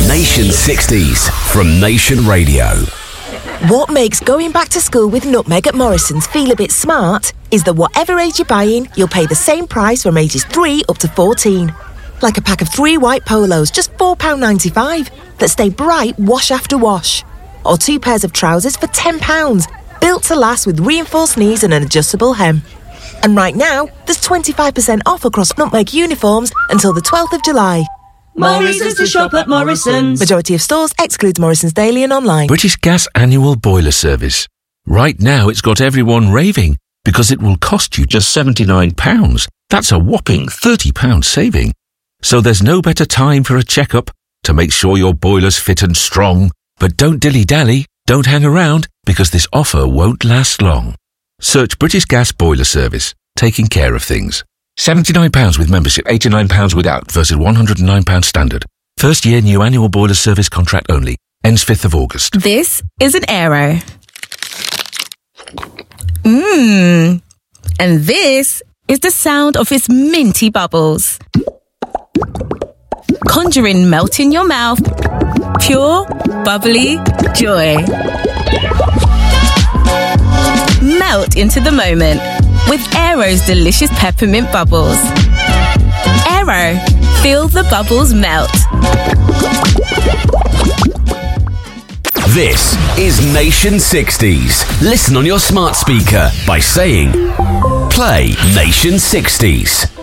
Nation 60s from Nation Radio. What makes going back to school with Nutmeg at Morrison's feel a bit smart is that whatever age you're buying, you'll pay the same price from ages 3 up to 14. Like a pack of 3 white polos, just £4.95, that stay bright wash after wash. Or 2 pairs of trousers for £10, built to last with reinforced knees and an adjustable hem. And right now, there's 25% off across Nutmeg uniforms until the 12th of July. Morrison's to shop at Morrison's. Majority of stores excludes Morrison's Daily and online. British Gas annual boiler service. Right now it's got everyone raving because it will cost you just £79. That's a whopping £30 saving. So there's no better time for a checkup to make sure your boiler's fit and strong. But don't dilly-dally, don't hang around, because this offer won't last long. Search British Gas Boiler Service, taking care of things. £79 with membership, £89 without versus £109 standard. First year new annual boiler service contract only. Ends 5th of August. This is an Aero. And this is the sound of its minty bubbles. Conjuring melt in your mouth. Pure, bubbly joy. Melt into the moment with Aero's delicious peppermint bubbles. Aero, feel the bubbles melt. This is Nation 60s. Listen on your smart speaker by saying, play Nation 60s.